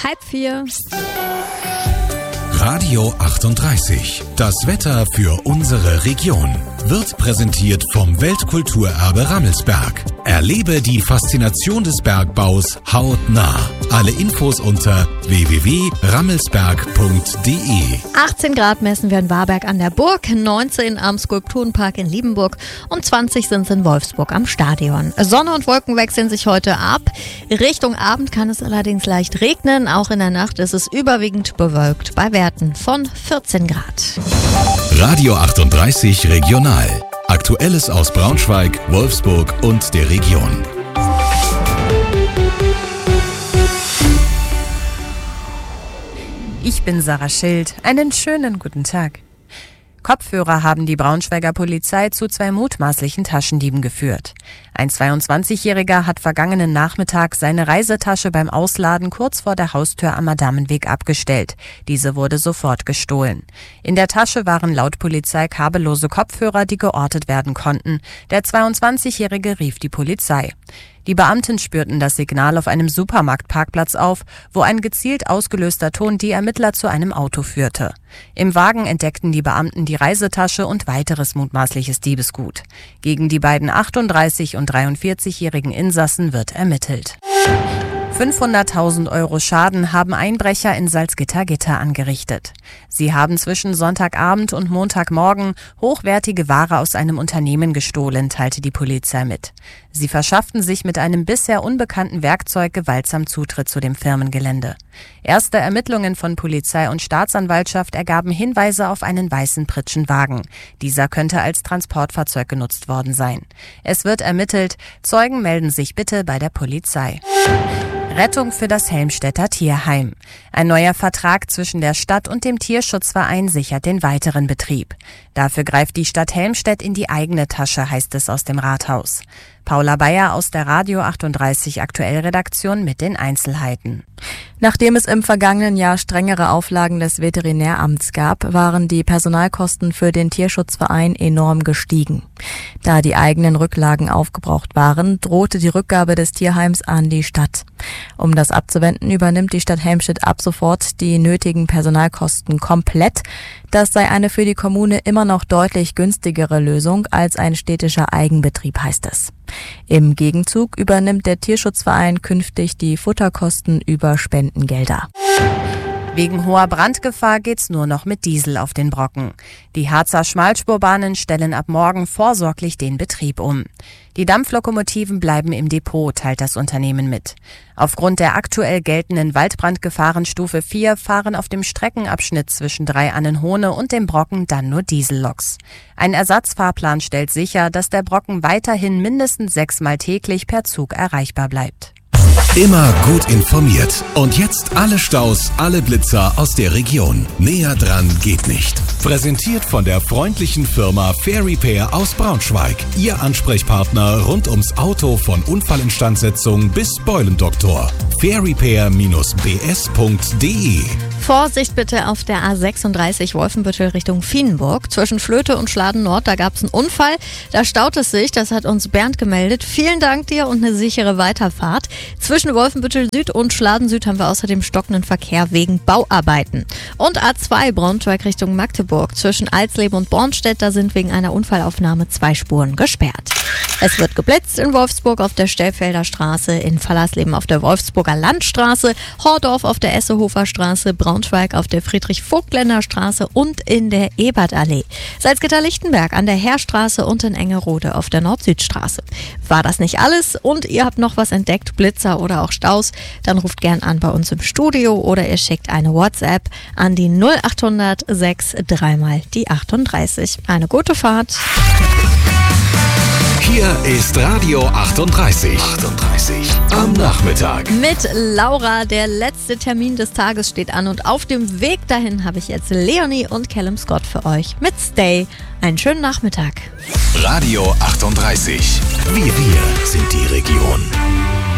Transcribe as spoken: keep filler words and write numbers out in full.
halb vier. Radio achtunddreißig. Das Wetter für unsere Region wird präsentiert vom Weltkulturerbe Rammelsberg. Erlebe die Faszination des Bergbaus hautnah. Alle Infos unter w w w punkt rammelsberg punkt d e. achtzehn Grad messen wir in Warberg an der Burg, neunzehn am Skulpturenpark in Liebenburg und zwanzig sind es in Wolfsburg am Stadion. Sonne und Wolken wechseln sich heute ab. Richtung Abend kann es allerdings leicht regnen. Auch in der Nacht ist es überwiegend bewölkt bei Werten von vierzehn Grad. Radio achtunddreißig Regional. Aktuelles aus Braunschweig, Wolfsburg und der Region. Ich bin Sarah Schild. Einen schönen guten Tag. Kopfhörer haben die Braunschweiger Polizei zu zwei mutmaßlichen Taschendieben geführt. Ein zweiundzwanzigjähriger hat vergangenen Nachmittag seine Reisetasche beim Ausladen kurz vor der Haustür am Madamenweg abgestellt. Diese wurde sofort gestohlen. In der Tasche waren laut Polizei kabellose Kopfhörer, die geortet werden konnten. Der zweiundzwanzigjährige rief die Polizei. Die Beamten spürten das Signal auf einem Supermarktparkplatz auf, wo ein gezielt ausgelöster Ton die Ermittler zu einem Auto führte. Im Wagen entdeckten die Beamten die Reisetasche und weiteres mutmaßliches Diebesgut. Gegen die beiden achtunddreißig- und dreiundvierzigjährigen Insassen wird ermittelt. fünfhunderttausend Euro Schaden haben Einbrecher in Salzgitter-Gitter angerichtet. Sie haben zwischen Sonntagabend und Montagmorgen hochwertige Ware aus einem Unternehmen gestohlen, teilte die Polizei mit. Sie verschafften sich mit einem bisher unbekannten Werkzeug gewaltsam Zutritt zu dem Firmengelände. Erste Ermittlungen von Polizei und Staatsanwaltschaft ergaben Hinweise auf einen weißen Pritschenwagen. Dieser könnte als Transportfahrzeug genutzt worden sein. Es wird ermittelt. Zeugen melden sich bitte bei der Polizei. Rettung für das Helmstedter Tierheim. Ein neuer Vertrag zwischen der Stadt und dem Tierschutzverein sichert den weiteren Betrieb. Dafür greift die Stadt Helmstedt in die eigene Tasche, heißt es aus dem Rathaus. Paula Bayer aus der Radio achtunddreißig Aktuell-Redaktion mit den Einzelheiten. Nachdem es im vergangenen Jahr strengere Auflagen des Veterinäramts gab, waren die Personalkosten für den Tierschutzverein enorm gestiegen. Da die eigenen Rücklagen aufgebraucht waren, drohte die Rückgabe des Tierheims an die Stadt. Um das abzuwenden, übernimmt die Stadt Helmstedt ab sofort die nötigen Personalkosten komplett. Das sei eine für die Kommune immer noch deutlich günstigere Lösung als ein städtischer Eigenbetrieb, heißt es. Im Gegenzug übernimmt der Tierschutzverein künftig die Futterkosten über Spendengelder. Wegen hoher Brandgefahr geht's nur noch mit Diesel auf den Brocken. Die Harzer Schmalspurbahnen stellen ab morgen vorsorglich den Betrieb um. Die Dampflokomotiven bleiben im Depot, teilt das Unternehmen mit. Aufgrund der aktuell geltenden Waldbrandgefahrenstufe vier fahren auf dem Streckenabschnitt zwischen Drei-Annenhohne und dem Brocken dann nur Dieselloks. Ein Ersatzfahrplan stellt sicher, dass der Brocken weiterhin mindestens sechsmal täglich per Zug erreichbar bleibt. Immer gut informiert. Und jetzt alle Staus, alle Blitzer aus der Region. Näher dran geht nicht. Präsentiert von der freundlichen Firma Fair Repair aus Braunschweig. Ihr Ansprechpartner rund ums Auto von Unfallinstandsetzung bis Beulendoktor. fair repair Bindestrich b s punkt d e. Vorsicht bitte auf der A sechsunddreißig Wolfenbüttel Richtung Vienburg. Zwischen Flöte und Schladen Nord, da gab es einen Unfall. Da staut es sich, das hat uns Bernd gemeldet. Vielen Dank dir und eine sichere Weiterfahrt. Zwischen Wolfenbüttel Süd und Schladen Süd haben wir außerdem stockenden Verkehr wegen Bauarbeiten. Und A zwei Braunschweig Richtung Magdeburg. Zwischen Alsleben und Bornstedt, da sind wegen einer Unfallaufnahme zwei Spuren gesperrt. Es wird geblitzt in Wolfsburg auf der Stellfelder Straße, in Fallersleben auf der Wolfsburger Landstraße, Hordorf auf der Essehofer Straße, Braunschweig auf der Friedrich-Vogtländer Straße und in der Ebertallee. Salzgitter-Lichtenberg an der Heerstraße und in Engerode auf der Nord-Süd-Straße. War das nicht alles und ihr habt noch was entdeckt, Blitzer oder auch Staus, dann ruft gern an bei uns im Studio oder ihr schickt eine WhatsApp an die null achthundert sechs drei mal die achtunddreißig. Eine gute Fahrt. Hier ist Radio achtunddreißig. achtunddreißig am Nachmittag. Mit Laura, der letzte Termin des Tages steht an und auf dem Weg dahin habe ich jetzt Leonie und Callum Scott für euch mit Stay. Einen schönen Nachmittag. Radio achtunddreißig. Wir, wir sind die Region.